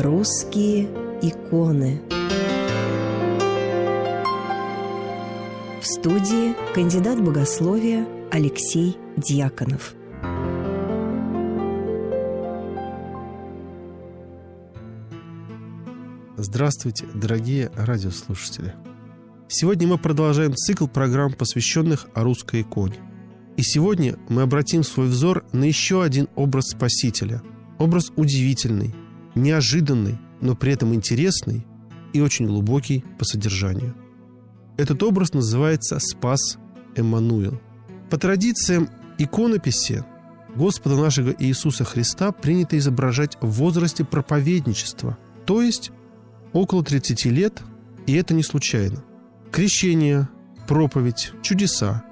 Русские иконы. В студии кандидат богословия Алексей Дьяконов. Здравствуйте, дорогие радиослушатели! Сегодня мы продолжаем цикл программ, посвященных русской иконе. И сегодня мы обратим свой взор на еще один образ Спасителя. Образ удивительный, неожиданный, но при этом интересный и очень глубокий по содержанию. Этот образ называется Спас Эммануил. По традициям иконописи Господа нашего Иисуса Христа принято изображать в возрасте проповедничества, то есть около 30 лет, и это не случайно. Крещение, проповедь, чудеса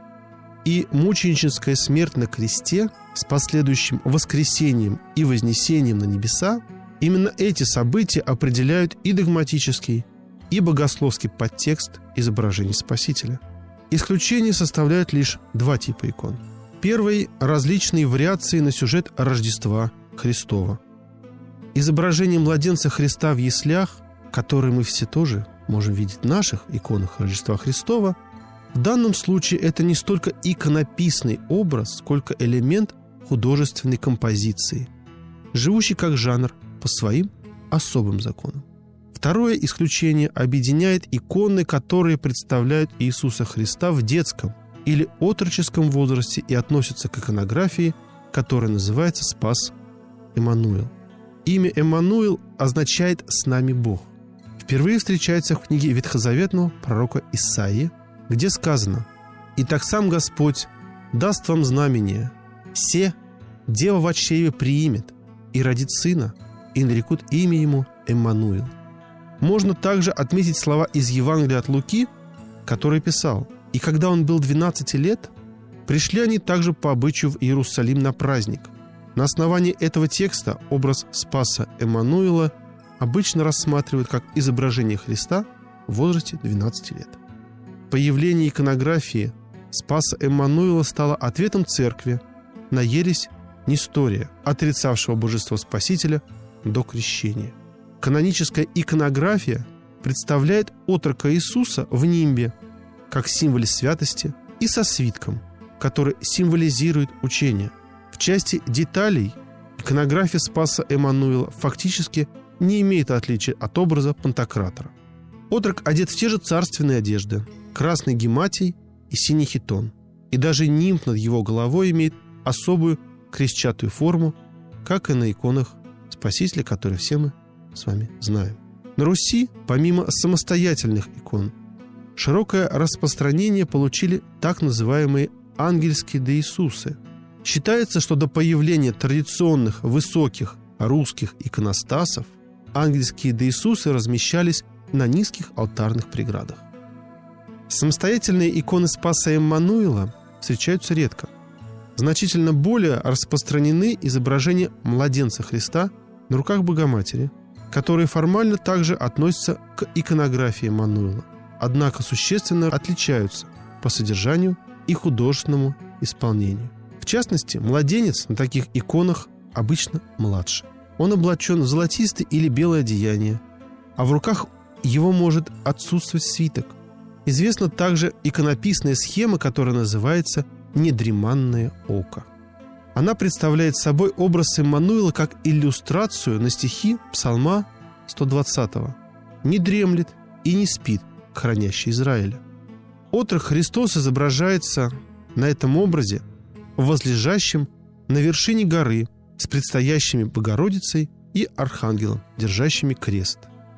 и мученическая смерть на кресте с последующим воскресением и вознесением на небеса — именно эти события определяют и догматический, и богословский подтекст изображений Спасителя. Исключение составляют лишь два типа икон. Первый – различные вариации на сюжет Рождества Христова. Изображение младенца Христа в яслях, которые мы все тоже можем видеть в наших иконах Рождества Христова, в данном случае это не столько иконописный образ, сколько элемент художественной композиции, живущий как жанр по своим особым законам. Второе исключение объединяет иконы, которые представляют Иисуса Христа в детском или отроческом возрасте и относятся к иконографии, которая называется «Спас Эммануил». Имя Эммануил означает «с нами Бог». Впервые встречается в книге ветхозаветного пророка Исаии, где сказано: «Итак сам Господь даст вам знамение, се дева в чреве приимет и родит сына, и нарекут имя ему Эммануил». Можно также отметить слова из Евангелия от Луки, который писал: «И когда он был 12 лет, пришли они также по обычаю в Иерусалим на праздник». На основании этого текста образ Спаса Эммануила обычно рассматривают как изображение Христа в возрасте 12 лет. Появление иконографии Спаса Эммануила стало ответом церкви на ересь Нестория, отрицавшего божество Спасителя до крещения. Каноническая иконография представляет отрока Иисуса в нимбе, как символе святости, и со свитком, который символизирует учение. В части деталей иконография Спаса Эммануила фактически не имеет отличия от образа Пантократора. Отрок одет в те же царственные одежды, красный гематий и синий хитон, и даже нимб над его головой имеет особую крестчатую форму, как и на иконах Спасителя, которые все мы с вами знаем. На Руси, помимо самостоятельных икон, широкое распространение получили так называемые ангельские деисусы. Считается, что до появления традиционных высоких русских иконостасов ангельские деисусы размещались на низких алтарных преградах. Самостоятельные иконы Спаса Эммануила встречаются редко. Значительно более распространены изображения младенца Христа на руках Богоматери, которые формально также относятся к иконографии Эммануила, однако существенно отличаются по содержанию и художественному исполнению. В частности, младенец на таких иконах обычно младше. Он облачен в золотистое или белое одеяние, а в руках его может отсутствовать свиток. Известна также иконописная схема, которая называется «Недреманное око». Она представляет собой образ Эммануила как иллюстрацию на стихи Псалма 120: «Не дремлет и не спит, хранящий Израиля». Отрок Христос изображается на этом образе возлежащим на вершине горы с предстоящими Богородицей и Архангелом, держащими крест.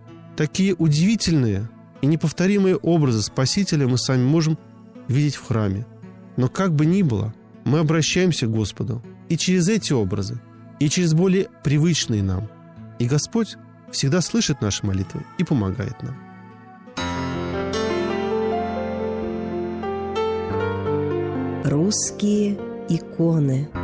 Такие удивительные и неповторимые образы Спасителя мы сами можем видеть в храме. Но как бы ни было, мы обращаемся к Господу и через эти образы, и через более привычные нам. И Господь всегда слышит наши молитвы и помогает нам. Русские иконы.